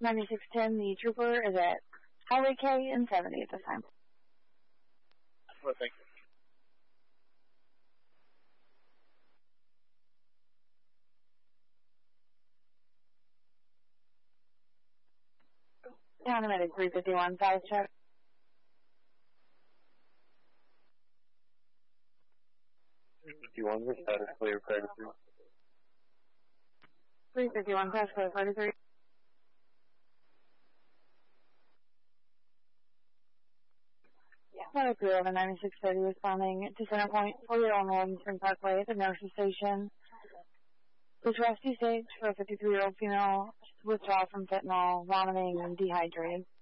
9610, the trooper is at Highway K and 70 at this time. Well, thank you. Town at 351 South Check. 351, the status clear, private 351 South Code 43. Flight crew of 9630 responding to center point 401 Eastern Parkway at the nurse's station. Please rescue stage for a 53-year-old female withdrawal from fentanyl, vomiting, and dehydrated.